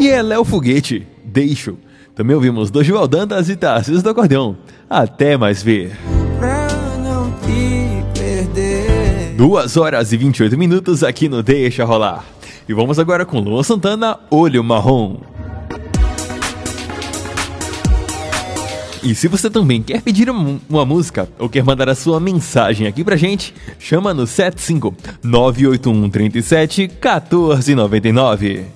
Aqui é Léo Foguete, Deixo. Também ouvimos Dorival Dantas e Tarcísio do Acordeão. Até mais ver. Pra não te perder. 2 horas e 28 minutos aqui no Deixa Rolar. E vamos agora com Luan Santana, Olho Marrom. E se você também quer pedir uma música ou quer mandar a sua mensagem aqui pra gente, chama no 75 981 37 1499.